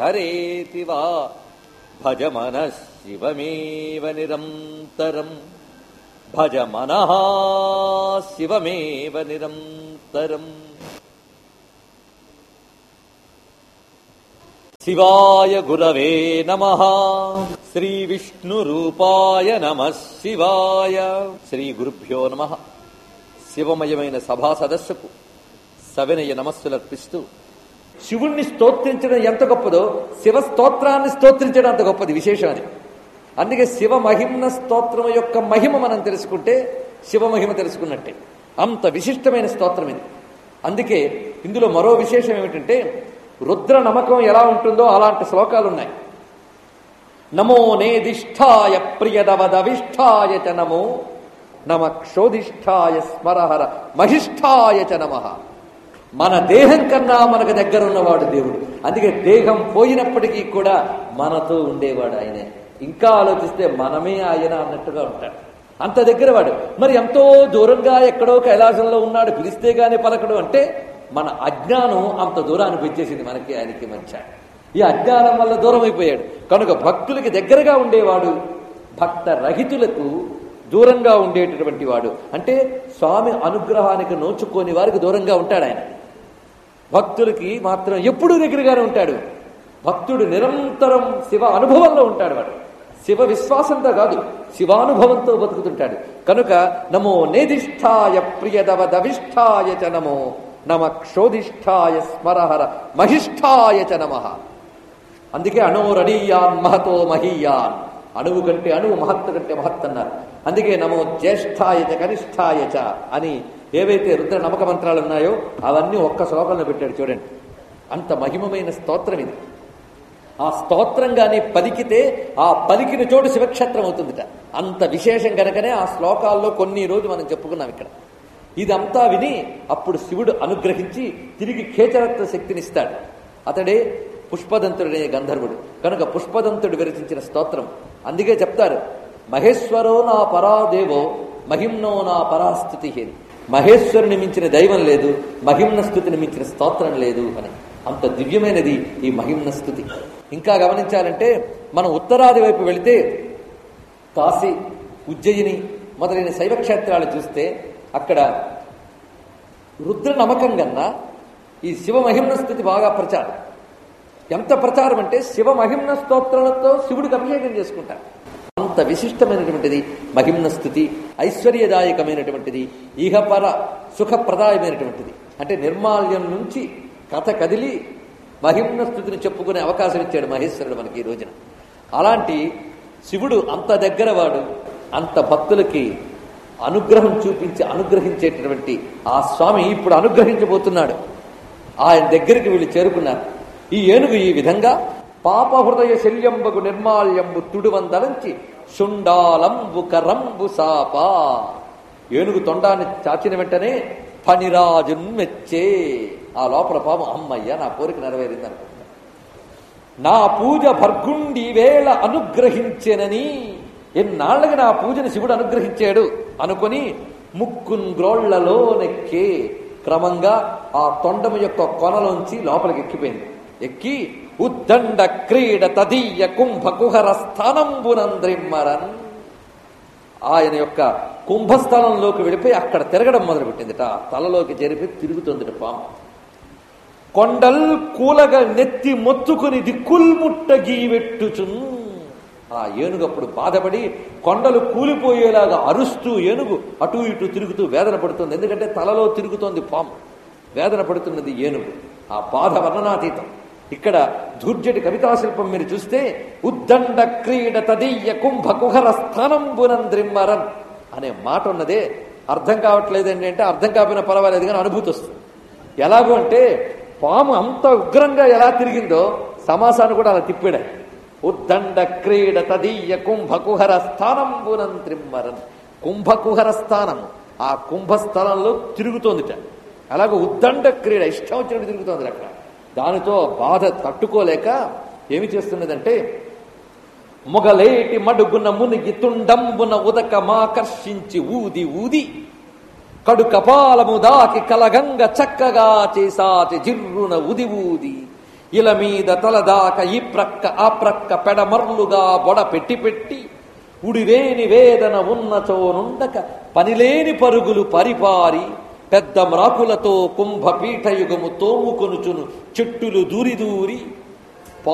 హరేతి వా భజ మనః శివమేవ నిరంతరం భజ మనః శివమేవ నిరంతరం. శివాయ గురవే నమః. శ్రీ విష్ణు రూపాయ నమః శివాయ. శ్రీ గురుభ్యో నమః. శివమయమైన సభా సదస్సుకు సవినయ నమస్సులర్పిస్తూ శివుణ్ణి స్తోత్రించడం ఎంత గొప్పదో శివ స్తోత్రాన్ని స్తోత్రించడం అంత గొప్పది, విశేషం అది. అందుకే శివ మహిమ్న స్తోత్రం యొక్క మహిమ మనం తెలుసుకుంటే శివ మహిమ తెలుసుకున్నట్టే. అంత విశిష్టమైన స్తోత్రం ఇది. అందుకే ఇందులో మరో విశేషం ఏమిటంటే రుద్ర నమకం ఎలా ఉంటుందో అలాంటి శ్లోకాలున్నాయి. నమో నేదిష్ఠాయ ప్రియదవదవిష్ఠాయ చ నమో నమ క్షోధిష్ఠాయ స్మరహర మహిష్ఠాయ చ నమః. మన దేహం కన్నా మనకు దగ్గర ఉన్నవాడు దేవుడు. అందుకే దేహం పోయినప్పటికీ కూడా మనతో ఉండేవాడు ఆయనే. ఇంకా ఆలోచిస్తే మనమే ఆయన అన్నట్టుగా ఉంటాడు, అంత దగ్గర వాడు. మరి ఎంతో దూరంగా ఎక్కడో కైలాసంలో ఉన్నాడు, పిలిస్తే గానీ పలకడు అంటే మన అజ్ఞానం అంత దూరాన్ని పెంచేసింది మనకి ఆయనకి మధ్య. ఈ అజ్ఞానం వల్ల దూరం అయిపోయాడు. కనుక భక్తులకి దగ్గరగా ఉండేవాడు, భక్త రహితులకు దూరంగా ఉండేటటువంటి వాడు. అంటే స్వామి అనుగ్రహానికి నోచుకోని వారికి దూరంగా ఉంటాడు ఆయన. భక్తులకి మాత్రం ఎప్పుడూ దగ్గరగానే ఉంటాడు. భక్తుడు నిరంతరం శివ అనుభవంలో ఉంటాడు. వాడు శివ విశ్వాసంతో కాదు, శివానుభవంతో బతుకుతుంటాడు. కనుక నమో నేదిష్ఠాయ ప్రియదవదవిష్ఠాయ చ నమో నమ క్షోధిష్ఠాయ స్మరహర మహిష్ఠాయ చ నమః. అందుకే అణోరణీయాన్ మహతో మహీయాన్, అణువు కంటే అణువు, మహత్తు కంటే మహత్ అన్నారు. అందుకే నమో జ్యేష్ఠాయ చ కనిష్ఠాయ చ అని ఏవైతే రుద్ర నమక మంత్రాలు ఉన్నాయో అవన్నీ ఒక్క శ్లోకంలో పెట్టాడు. చూడండి, అంత మహిమమైన స్తోత్రం ఇది. ఆ స్తోత్రంగానే పలికితే ఆ పలికిన చోటు శివక్షేత్రం అవుతుందిట. అంత విశేషం కనుకనే ఆ శ్లోకాల్లో కొన్ని రోజు మనం చెప్పుకున్నాం ఇక్కడ. ఇదంతా విని అప్పుడు శివుడు అనుగ్రహించి తిరిగి ఖేచరత్వ శక్తినిస్తాడు. అతడే పుష్పదంతుడనే గంధర్వుడు. కనుక పుష్పదంతుడు విరచించిన స్తోత్రం. అందుకే చెప్తారు మహేశ్వరో నా పరాదేవో మహిమ్నో నా పరాస్థుతి అని. మహేశ్వరుని మించిన దైవం లేదు, మహిమ్న స్థుతిని మించిన స్తోత్రం లేదు అని. అంత దివ్యమైనది ఈ మహిమ్న స్థుతి. ఇంకా గమనించాలంటే మనం ఉత్తరాది వైపు వెళితే కాశీ, ఉజ్జయిని మొదలైన శైవక్షేత్రాలు చూస్తే అక్కడ రుద్ర నమకం కన్నా ఈ శివ మహిమ్న స్థుతి బాగా ప్రచారం. ఎంత ప్రచారం అంటే శివ మహిమ్న స్తోత్రాలతో శివుడికి అభిషేకం చేసుకుంటారు. అంత విశిష్టమైనటువంటిది మహిమ్న స్థుతి, ఐశ్వర్యదాయకమైనటువంటిది, ఇహపర సుఖప్రదాయమైనటువంటిది. అంటే నిర్మాల్యం నుంచి కథ కదిలి మహిమ్న స్థుతిని చెప్పుకునే అవకాశం ఇచ్చాడు మహేశ్వరుడు మనకి ఈ రోజున. అలాంటి శివుడు అంత దగ్గర వాడు. అంత భక్తులకి అనుగ్రహం చూపించి అనుగ్రహించేటటువంటి ఆ స్వామి ఇప్పుడు అనుగ్రహించబోతున్నాడు. ఆయన దగ్గరికి వీళ్ళు చేరుకున్నారు. ఈ ఏనుగు ఈ విధంగా పాప హృదయ శల్యంబగు నిర్మాల్యంబు తుడువందలంచి శుండాలంబు కరంబు సాప. ఏనుగు తొండాన్ని చాచిన వెంటనే ఫణిరాజున్ మెచ్చే. ఆ లోపల పాము అమ్మయ్య నా కోరిక నెరవేరింది అనుకుంటా. నా పూజ భర్గుండి వేళ అనుగ్రహించెనని, ఎన్నాళ్ళకి నా పూజను శివుడు అనుగ్రహించాడు అనుకొని ముక్కున్ గ్రోళ్లలో నెక్కే. క్రమంగా ఆ తొండము యొక్క కొనలోంచి లోపలికి ఎక్కిపోయింది. ఎక్కి ఉద్దండ క్రీడ తదీయ కుంభ కుహర స్థానంబునంద్రిమ్మరన్. ఆయన యొక్క కుంభస్థలంలోకి వెళ్ళిపోయి అక్కడ తిరగడం మొదలుపెట్టిందిట. తలలోకి జరిపి తిరుగుతుందిట పాము. కొండల్ కూలగా నెత్తి మొత్తుకుని దిక్కుల్ముట్ట గీవెట్టుచున్. ఆ ఏనుగు అప్పుడు బాధపడి కొండలు కూలిపోయేలాగా అరుస్తూ ఏనుగు అటు ఇటు తిరుగుతూ వేదన పడుతుంది. ఎందుకంటే తలలో తిరుగుతోంది పాము, వేదన పడుతున్నది ఏనుగు. ఆ బాధ వర్ణనాతీతం. ఇక్కడ ధూర్జటి కవితాశిల్పం మీరు చూస్తే ఉద్దండ క్రీడ తదీయ కుంభ కుహర స్థానంబునంద్రిమ్మరన్ అనే మాట ఉన్నదే అర్థం కావట్లేదండి అంటే అర్థం కాకపోయినా పర్వాలేదు కానీ అనుభూతి వస్తుంది. ఎలాగో అంటే పాము అంత ఉగ్రంగా ఎలా తిరిగిందో సమాసాన్ని కూడా అలా తిప్పాడు. ఉద్దండ క్రీడ తదీయ కుంభకుహర స్థానంబునంద్రిమ్మరన్. కుంభకుహర స్థానం, ఆ కుంభస్థలంలో తిరుగుతోందిట. అలాగే ఉద్దండ క్రీడ ఇష్టం వచ్చినట్టు తిరుగుతోంది అక్కడ. దానితో బాధ తట్టుకోలేక ఏమి చేస్తున్నదంటే మొగలేటి మడుగున మునిగి తుండంబున ఉదక మాకర్షించి ఊది ఊది కడు కపాలము దాకి కలగంగ చక్కగా చేసాటి జిర్రున ఉది ఊది ఇలా మీద తలదాక ఈ ప్రక్క ఆ ప్రక్క పెడమర్లుగా బొడ పెట్టి పెట్టి ఉడివేని వేదన ఉన్నచోనుండక పనిలేని పరుగులు పరిపారి పెద్ద మ్రాకులతో కుంభపీఠయుగము తోముకొనుచును చెట్టులు దూరి దూరి